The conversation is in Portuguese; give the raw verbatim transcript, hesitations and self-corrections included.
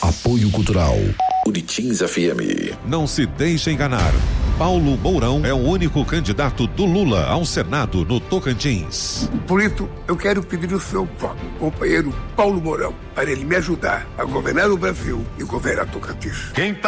Apoio Cultural Buritins F M. Não se deixe enganar. Paulo Mourão é o único candidato do Lula ao Senado no Tocantins. Por isso, eu quero pedir o seu voto, companheiro Paulo Mourão, para ele me ajudar a governar o Brasil e governar Tocantins. Quem tá